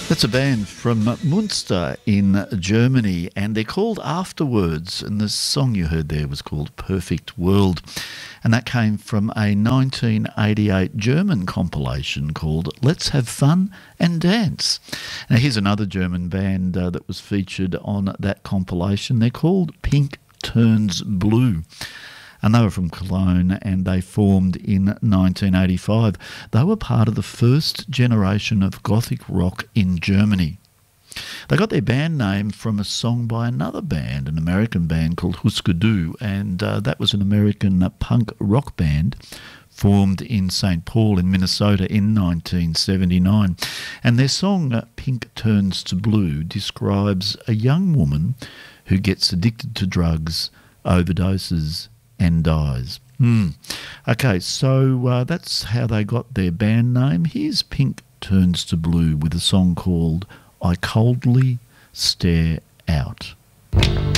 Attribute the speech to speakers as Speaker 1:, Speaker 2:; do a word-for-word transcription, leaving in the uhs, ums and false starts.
Speaker 1: That's a band from Munster in Germany, and they're called Afterwards, and the song you heard there was called Perfect World, and that came from a nineteen eighty-eight German compilation called Let's Have Fun and Dance. Now here's another German band uh, that was featured on that compilation. They're called Pink Turns Blue, and they were from Cologne, and they formed in nineteen eighty-five. They were part of the first generation of Gothic rock in Germany. They got their band name from a song by another band, an American band called Husker Du, and uh, that was an American uh, punk rock band formed in Saint Paul in Minnesota in nineteen seventy-nine. And their song, uh, Pink Turns to Blue, describes a young woman who gets addicted to drugs, overdoses, and dies. Hmm. Okay, so uh, that's how they got their band name. Here's Pink Turns to Blue with a song called I Coldly Stare Out.